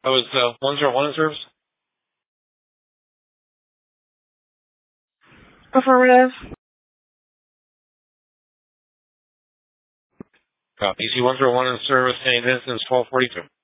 That was 101 in service? Affirmative. Copy. EC 101 in service, any instance 1242.